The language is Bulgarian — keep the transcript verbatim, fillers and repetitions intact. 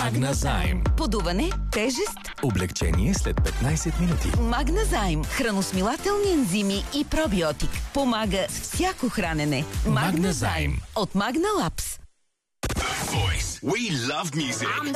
Магназайм. Подуване, тежест, Облегчение след петнайсет минути. Магназайм. Храносмилателни ензими и пробиотик. Помага с всяко хранене. Магназайм. От Магналапс. Voice. We love music.